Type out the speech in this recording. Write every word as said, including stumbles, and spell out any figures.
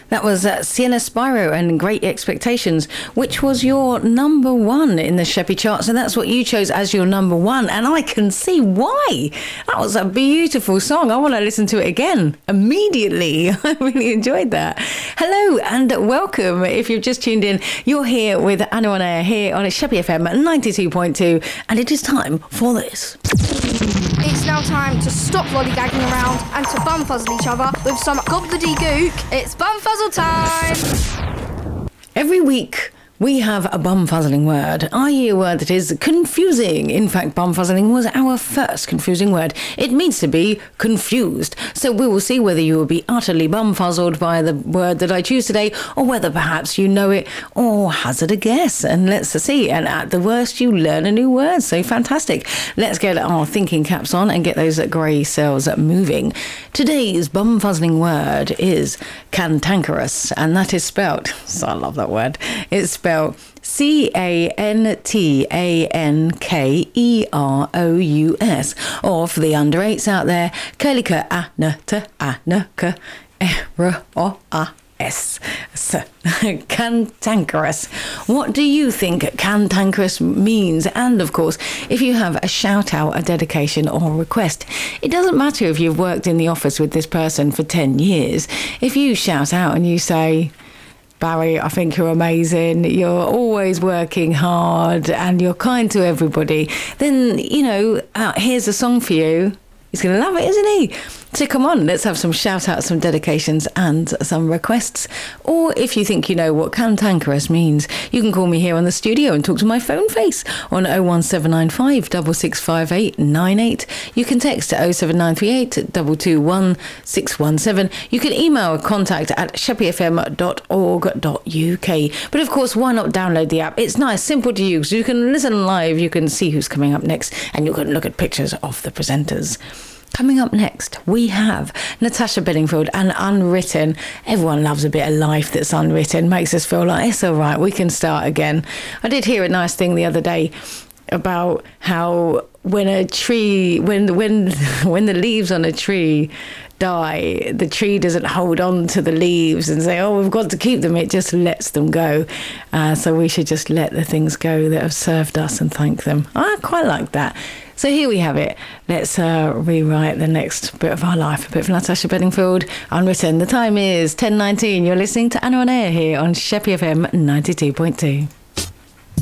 That was uh, Sienna Spyro and Great Expectations, which was your number one in the Sheppy charts, and that's what you chose as your number one, and I can see why. That was a beautiful song. I want to listen to it again immediately. I really enjoyed that. Hello and welcome. If you've just tuned in, you're here with Anna on Air here on Sheppy F M ninety-two point two, and it is time for this. It's now time to stop lollygagging around and to bumfuzzle each other with some gobbledygook. It's bumfuzzle time! Every week we have a bumfuzzling word, that is a word that is confusing. In fact, bumfuzzling was our first confusing word. It means to be confused. So we will see whether you will be utterly bumfuzzled by the word that I choose today, or whether perhaps you know it or hazard a guess. And let's see. And at the worst, you learn a new word. So fantastic. Let's get our thinking caps on and get those grey cells moving. Today's bumfuzzling word is cantankerous, and that is spelt, so I love that word, it's spelled C A N T A N K E R O U S, or for the under eights out there, Curlica A N T A N K E R O A S. So, cantankerous. What do you think cantankerous means? And of course, if you have a shout out, a dedication or a request, it doesn't matter if you've worked in the office with this person for ten years. If you shout out and you say, Barry, I think you're amazing, you're always working hard and you're kind to everybody, then, you know, uh, here's a song for you. He's going to love it, isn't he? So come on, let's have some shout outs, some dedications and some requests. Or if you think you know what cantankerous means, you can call me here on the studio and talk to my phone face on oh one seven nine five, six six five eight nine eight. You can text to oh seven nine three eight, two two one, six one seven. You can email contact at sheppy f m dot org dot u k. But of course, why not download the app? It's nice, simple to use. You can listen live, you can see who's coming up next, and you can look at pictures of the presenters. Coming up next, we have Natasha Bedingfield and Unwritten. Everyone loves a bit of life that's unwritten, makes us feel like it's all right, we can start again. I did hear a nice thing the other day about how when a tree, when when when the leaves on a tree die, the tree doesn't hold on to the leaves and say, oh, we've got to keep them. It just lets them go. Uh, so we should just let the things go that have served us and thank them. I quite like that. So here we have it. Let's uh, rewrite the next bit of our life. A bit of Natasha Bedingfield, Unwritten. The time is ten nineteen. You're listening to Anna on Air here on Sheppy F M ninety-two point two.